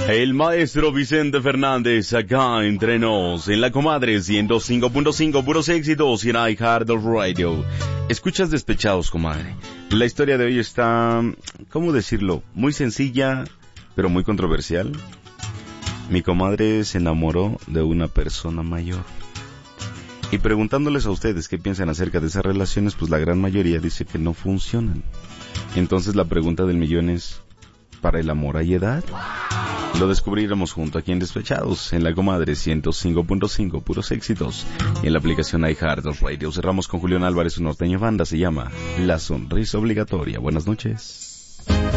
El maestro Vicente Fernández acá entre nos en la comadre 105.5 puros éxitos y en iHeartRadio. Escuchas Despechados, comadre. La historia de hoy está, ¿cómo decirlo? Muy sencilla, pero muy controversial. Mi comadre se enamoró de una persona mayor. Y preguntándoles a ustedes qué piensan acerca de esas relaciones, pues la gran mayoría dice que no funcionan. Entonces la pregunta del millón es, ¿para el amor hay edad? Lo descubriremos junto aquí en Despechados, en la comadre 105.5 puros éxitos, y en la aplicación iHeartRadio. Cerramos con Julián Álvarez, su norteño banda, se llama La Sonrisa Obligatoria. Buenas noches.